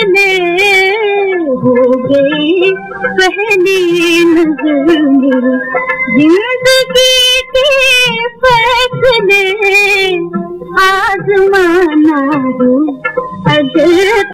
फैसले हो गए पहली नजर में, जिंदगी के फैसले आजमाना हो अगर